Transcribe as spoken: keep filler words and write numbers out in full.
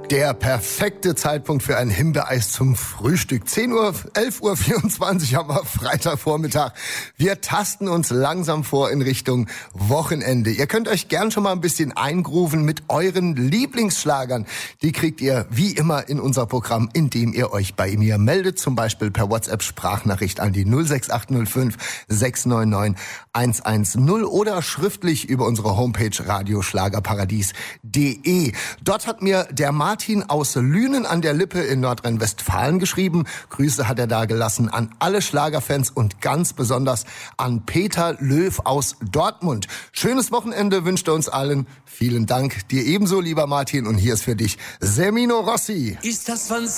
Der perfekte Zeitpunkt für ein Himbeereis zum Frühstück. zehn Uhr, elf Uhr vierundzwanzig haben wir Freitagvormittag. Wir tasten uns langsam vor in Richtung Wochenende. Ihr könnt euch gern schon mal ein bisschen eingrooven mit euren Lieblingsschlagern. Die kriegt ihr wie immer in unser Programm, indem ihr euch bei mir meldet. Zum Beispiel per WhatsApp-Sprachnachricht an die null sechs acht null fünf sechs neun neun eins eins null oder schriftlich über unsere Homepage radioschlagerparadies punkt de. Dort hat mir der Martin aus Lünen an der Lippe in Nordrhein-Westfalen geschrieben. Grüße hat er da gelassen an alle Schlagerfans und ganz besonders an Peter Löw aus Dortmund. Schönes Wochenende wünscht er uns allen. Vielen Dank dir ebenso, lieber Martin. Und hier ist für dich Semino Rossi. Ist das von